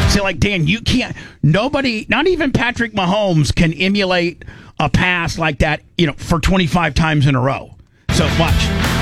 See, like, Dan, you can't, nobody, not even Patrick Mahomes can emulate a pass like that, for 25 times in a row. So watch.